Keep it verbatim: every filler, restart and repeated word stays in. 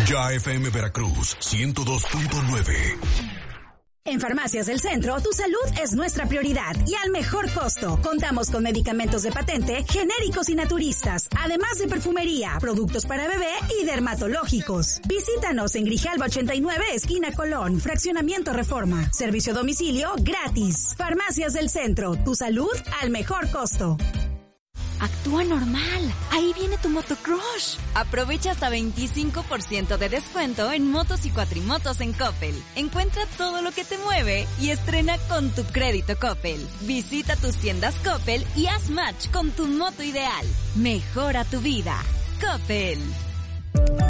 Ya F M Veracruz, ciento dos punto nueve. En Farmacias del Centro, tu salud es nuestra prioridad y al mejor costo. Contamos con medicamentos de patente, genéricos y naturistas, además de perfumería, productos para bebé y dermatológicos. Visítanos en Grijalba ochenta y nueve, esquina Colón, Fraccionamiento Reforma. Servicio a domicilio gratis. Farmacias del Centro, tu salud al mejor costo. Actúa normal. Ahí viene tu motocrush. Aprovecha hasta veinticinco por ciento de descuento en motos y cuatrimotos en Coppel. Encuentra todo lo que te mueve y estrena con tu crédito Coppel. Visita tus tiendas Coppel y haz match con tu moto ideal. Mejora tu vida. Coppel.